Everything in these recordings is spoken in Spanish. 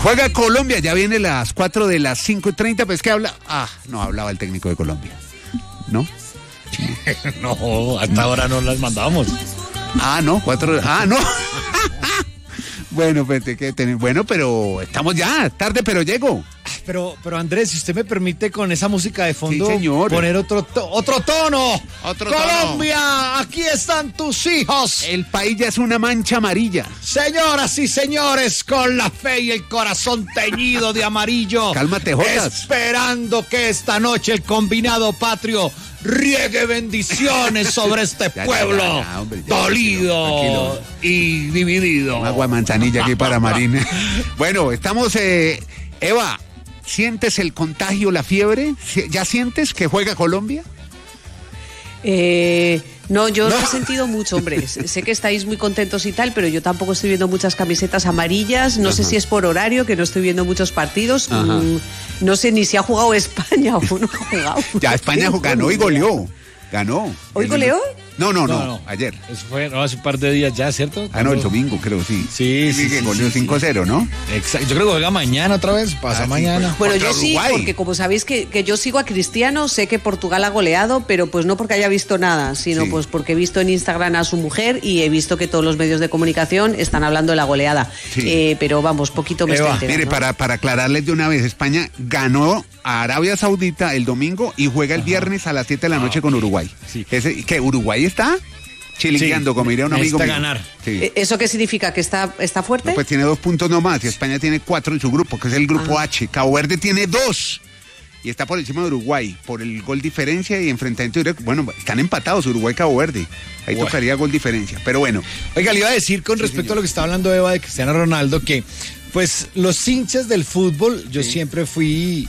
Juega Colombia, ya viene las 4 de las 5:30, pues que habla. No hablaba el técnico de Colombia, ¿no? No, hasta ahora no las mandamos. No, 4. No. Bueno, pues, bueno, pero estamos ya, tarde, pero llego. Pero Andrés, si usted me permite con esa música de fondo, sí, señor, poner otro tono. Colombia, tono. Aquí están tus hijos. El país ya es una mancha amarilla. Señoras y señores, con la fe y el corazón teñido de amarillo. Cálmate, Jotas. Esperando que esta noche el combinado patrio riegue bendiciones sobre este pueblo hombre, dolido tranquilo. Y dividido. Un agua de manzanilla aquí para Marín. Bueno, estamos, Eva, ¿sientes el contagio, la fiebre? ¿Ya sientes que juega Colombia? No, yo no he sentido mucho, hombre. Sé que estáis muy contentos y tal, pero yo tampoco estoy viendo muchas camisetas amarillas. No sé si es por horario, que no estoy viendo muchos partidos. No sé ni si ha jugado España o no ha jugado. Ya España ganó y goleó. Ganó. ¿Hoy goleó? No, ayer. Eso fue hace un par de días ya, ¿cierto? No, el domingo creo, sí. Sí, que goleó 5-0, ¿no? Exacto. Yo creo que juega mañana otra vez, pasa mañana. Pues, bueno, yo Uruguay. sí, porque como sabéis que yo sigo a Cristiano, sé que Portugal ha goleado, pero pues no porque haya visto nada, sino pues porque he visto en Instagram a su mujer y he visto que todos los medios de comunicación están hablando de la goleada. Sí. Pero vamos, poquito me estoy enterando. Mire, para aclararles de una vez, España ganó a Arabia Saudita el domingo y juega el viernes a las 7 de la noche con Uruguay. Sí. ¿Que Uruguay está? Chilingueando, como diría un amigo mío. Ganar. Sí. ¿Eso qué significa? ¿Que está fuerte? No, pues tiene 2 puntos nomás y España tiene 4 en su grupo, que es el grupo H. Cabo Verde tiene 2 y está por encima de Uruguay por el gol diferencia y enfrentamiento directo. Bueno, están empatados Uruguay y Cabo Verde. Ahí tocaría gol diferencia, pero bueno. Oiga, le iba a decir con respecto a lo que está hablando Eva de Cristiano Ronaldo, que pues los hinchas del fútbol, yo siempre fui...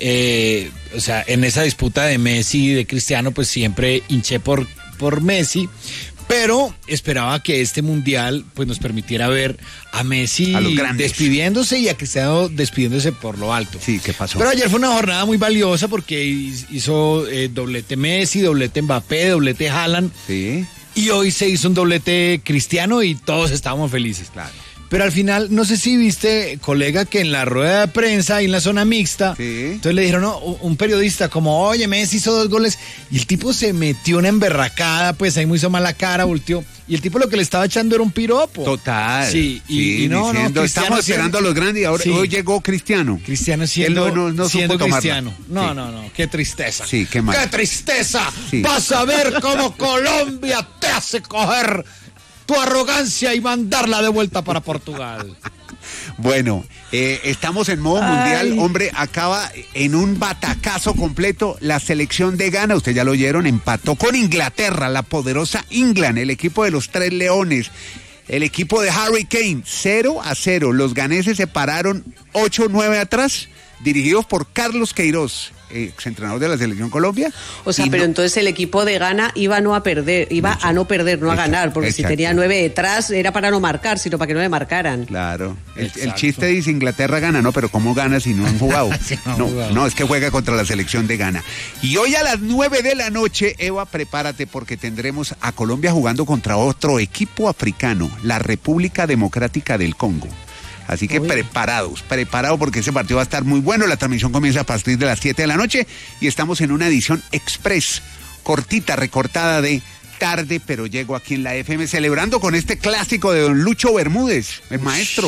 o sea, en esa disputa de Messi y de Cristiano, pues siempre hinché por Messi, pero esperaba que este mundial pues nos permitiera ver a Messi despidiéndose y a Cristiano despidiéndose por lo alto. Sí, ¿qué pasó? Pero ayer fue una jornada muy valiosa porque hizo doblete Messi, doblete Mbappé, doblete Haaland. Sí. Y hoy se hizo un doblete Cristiano y todos estábamos felices. Claro. Pero al final, no sé si viste, colega, que en la rueda de prensa, ahí en la zona mixta, entonces le dijeron, no, un periodista como, oye, Messi hizo 2 goles, y el tipo se metió una emberracada, pues ahí me hizo mala cara, volteó, y el tipo lo que le estaba echando era un piropo. Total. Sí, y no, estamos esperando a los grandes y ahora hoy llegó Cristiano. Cristiano siendo Cristiano. No, qué tristeza. Sí, qué mal. ¡Qué tristeza! Sí. Vas a ver cómo Colombia te hace coger tu arrogancia y mandarla de vuelta para Portugal. Bueno, estamos en modo mundial. Hombre, acaba en un batacazo completo la selección de Ghana. Ustedes ya lo oyeron, empató con Inglaterra, la poderosa England, el equipo de los 3 leones. El equipo de Harry Kane, 0-0. Los ganeses se pararon 8-9 atrás, dirigidos por Carlos Queiroz, exentrenador de la Selección Colombia. O sea, pero entonces el equipo de Ghana iba a no perder, no a ganar, porque si tenía 9 detrás era para no marcar, sino para que no le marcaran. Claro. El chiste dice Inglaterra gana, no, pero ¿cómo gana si no han jugado? No, es que juega contra la Selección de Ghana. Y hoy a las 9 de la noche, Eva, prepárate porque tendremos a Colombia jugando contra otro equipo africano, la República Democrática del Congo. Así que preparados porque ese partido va a estar muy bueno. La transmisión comienza a partir de las 7 de la noche y estamos en una edición express, cortita, recortada de tarde, pero llego aquí en la FM celebrando con este clásico de don Lucho Bermúdez, el maestro,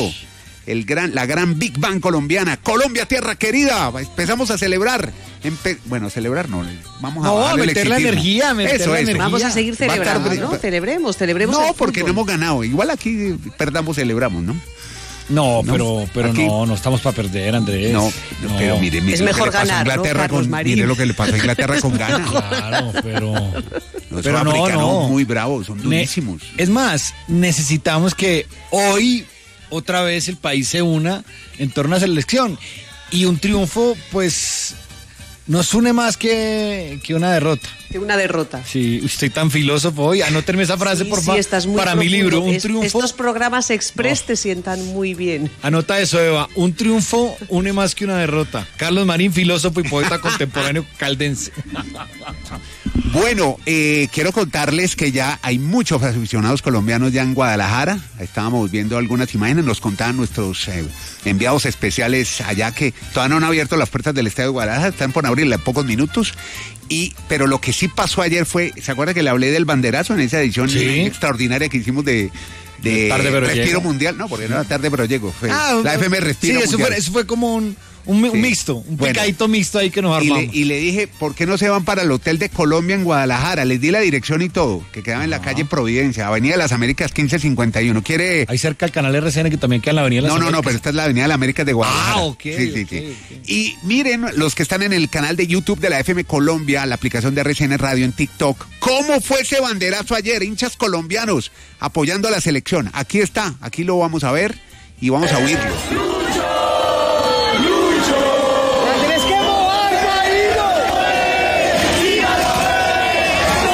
la gran Big Bang colombiana. Colombia, tierra querida, empezamos a celebrar. Celebrar no, vamos a meter la energía, eso. Vamos a seguir celebrando, ¿no? Celebremos. No, porque no hemos ganado. Igual aquí celebramos, ¿no? No, pero aquí, no estamos para perder, Andrés. No, pero mire es mejor ganar, mire lo que le pasó a Inglaterra con Ghana. Claro, pero los africanos muy bravos, son durísimos. Es más, necesitamos que hoy otra vez el país se una en torno a la selección y un triunfo, pues, nos une más que una derrota. Que una derrota. Sí, estoy tan filósofo hoy. Anótenme esa frase, por favor. Estás muy para profundo. Mi libro, un triunfo. Estos programas express te sientan muy bien. Anota eso, Eva. Un triunfo une más que una derrota. Carlos Marín, filósofo y poeta contemporáneo caldense. Bueno, quiero contarles que ya hay muchos aficionados colombianos ya en Guadalajara. Estábamos viendo algunas imágenes, nos contaban nuestros enviados especiales allá que todavía no han abierto las puertas del estadio de Guadalajara, están por abrirla en pocos minutos. Pero lo que sí pasó ayer fue, ¿se acuerda que le hablé del banderazo en esa edición extraordinaria que hicimos de tarde, pero Respiro llego. Mundial? No, porque no era tarde, pero llego. La FM Respiro Mundial. Eso fue como un mixto, un picadito mixto ahí que nos armamos. Y le dije, ¿por qué no se van para el Hotel de Colombia en Guadalajara? Les di la dirección y todo, que quedaba en la calle Providencia, Avenida de las Américas 1551. ¿Quiere...? Ahí cerca del canal RCN, que también queda en la Avenida de las Américas. No, pero esta es la Avenida de las Américas de Guadalajara. Okay. Y miren, los que están en el canal de YouTube de la FM Colombia, la aplicación de RCN Radio en TikTok, ¿cómo fue ese banderazo ayer? Hinchas colombianos apoyando a la selección. Aquí está, aquí lo vamos a ver y vamos a oírlo.